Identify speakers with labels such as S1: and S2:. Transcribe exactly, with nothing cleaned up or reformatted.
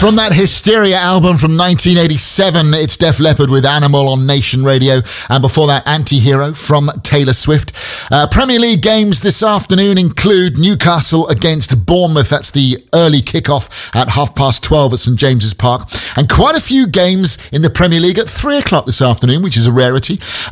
S1: From that Hysteria album from nineteen eighty-seven, it's Def Leppard with Animal on Nation Radio. And before that, Anti-Hero from Taylor Swift. Uh, Premier League games this afternoon include Newcastle against Bournemouth. That's the early kickoff at half past twelve at St James's Park. And quite a few games in the Premier League at three o'clock this afternoon, which is a rarity.